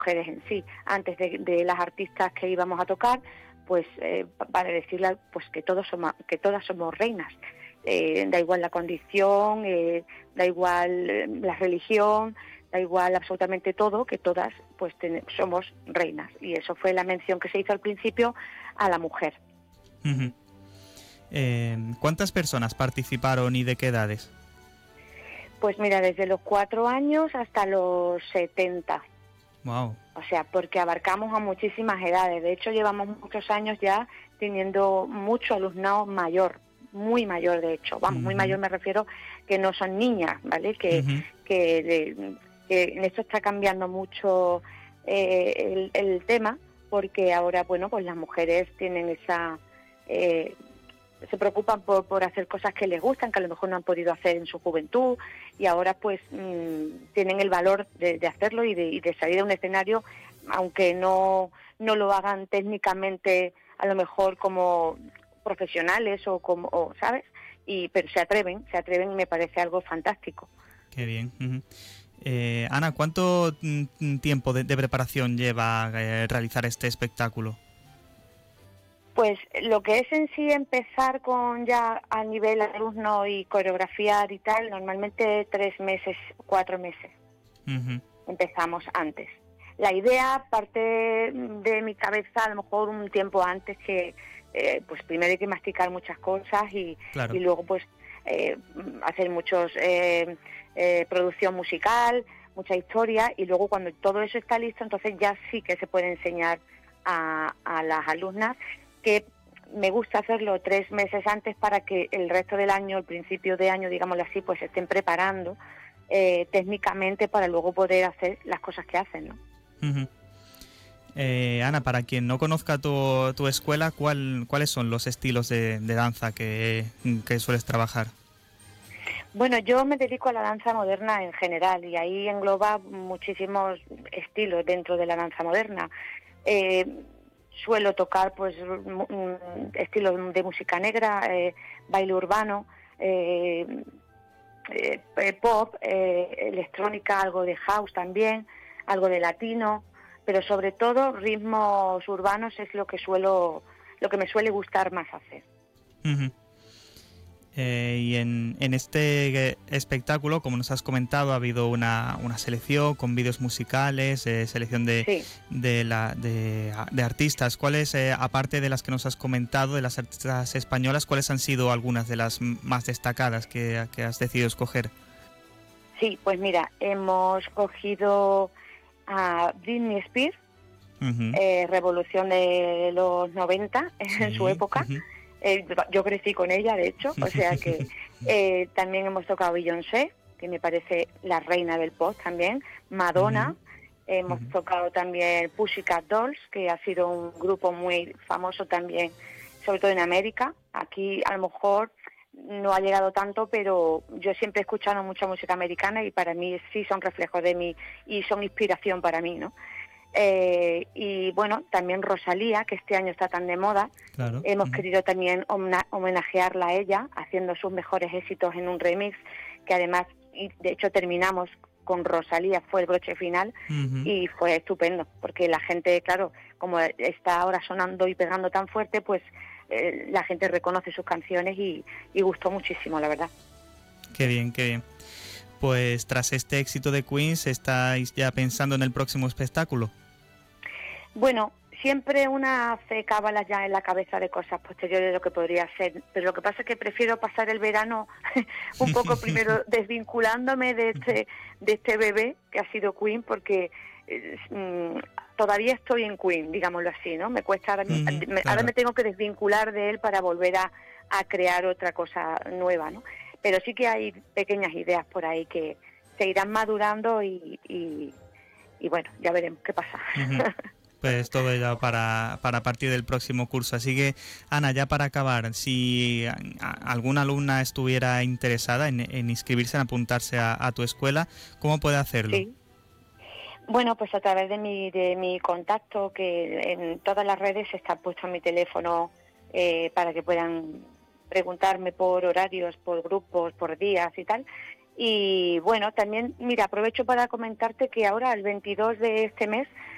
mujeres en sí, antes de las artistas que íbamos a tocar, pues para decirle pues que todas somos reinas. Da igual la condición, da igual la religión, da igual absolutamente todo, que todas pues somos reinas. Y eso fue la mención que se hizo al principio a la mujer. Uh-huh. ¿Cuántas personas participaron y de qué edades? Pues mira, desde los 4 años hasta los 70. Wow. O sea, porque abarcamos a muchísimas edades. De hecho, llevamos muchos años ya teniendo mucho alumnado mayor, muy mayor de hecho. Vamos, muy mayor me refiero que no son niñas, ¿vale? Que en esto está cambiando mucho el tema, porque ahora, bueno, pues las mujeres tienen esa... se preocupan por hacer cosas que les gustan, que a lo mejor no han podido hacer en su juventud, y ahora pues tienen el valor de hacerlo y de salir a un escenario, aunque no lo hagan técnicamente a lo mejor como profesionales o ¿sabes? Pero se atreven y me parece algo fantástico. Qué bien. Ana, ¿cuánto tiempo de preparación lleva realizar este espectáculo? Pues lo que es en sí empezar con ya a nivel alumno y coreografiar y tal, normalmente 3 meses, 4 meses. Empezamos antes. La idea parte de mi cabeza a lo mejor un tiempo antes, que pues primero hay que masticar muchas cosas y luego pues hacer muchos producción musical, mucha historia, y luego cuando todo eso está listo, entonces ya sí que se puede enseñar a las alumnas, que me gusta hacerlo 3 meses antes para que el resto del año, el principio de año, digámoslo así, pues se estén preparando técnicamente para luego poder hacer las cosas que hacen, ¿no? Ana, para quien no conozca tu escuela, ¿cuáles son los estilos de danza que sueles trabajar? Bueno, yo me dedico a la danza moderna en general y ahí engloba muchísimos estilos dentro de la danza moderna. Suelo tocar pues estilos de música negra, baile urbano, pop, electrónica, algo de house también, algo de latino, pero sobre todo ritmos urbanos es lo que me suele gustar más hacer. Y en este espectáculo, como nos has comentado, ha habido una selección con vídeos musicales, selección de artistas. ¿Cuáles, aparte de las que nos has comentado, de las artistas españolas, cuáles han sido algunas de las más destacadas que has decidido escoger? Sí, pues mira, hemos cogido a Britney Spears, revolución de los 90 en su época. Yo crecí con ella, de hecho, o sea que también hemos tocado Beyoncé, que me parece la reina del pop también, Madonna, hemos tocado también Pussycat Dolls, que ha sido un grupo muy famoso también, sobre todo en América. Aquí a lo mejor no ha llegado tanto, pero yo siempre he escuchado mucha música americana y para mí sí son reflejos de mí y son inspiración para mí, ¿no? Y bueno, también Rosalía, que este año está tan de moda. Claro. Hemos querido también homenajearla a ella, haciendo sus mejores éxitos en un remix, que además, y de hecho terminamos con Rosalía, fue el broche final, y fue estupendo, porque la gente, claro, como está ahora sonando y pegando tan fuerte, pues la gente reconoce sus canciones y gustó muchísimo, la verdad. Qué bien, qué bien. Pues tras este éxito de Queens, ¿estáis ya pensando en el próximo espectáculo? Bueno, siempre una hace cábalas ya en la cabeza de cosas posteriores de lo que podría ser, pero lo que pasa es que prefiero pasar el verano un poco primero desvinculándome de este bebé que ha sido Queen, porque todavía estoy en Queen, digámoslo así, ¿no? Me cuesta ahora me tengo que desvincular de él para volver a crear otra cosa nueva, ¿no? Pero sí que hay pequeñas ideas por ahí que se irán madurando y bueno, ya veremos qué pasa. Pues todo ya para partir del próximo curso. Así que, Ana, ya para acabar, si alguna alumna estuviera interesada en inscribirse, en apuntarse a tu escuela, ¿cómo puede hacerlo? Sí. Bueno, pues a través de mi contacto, que en todas las redes está puesto mi teléfono para que puedan preguntarme por horarios, por grupos, por días y tal. Y bueno, también, mira, aprovecho para comentarte que ahora, el 22 de este mes,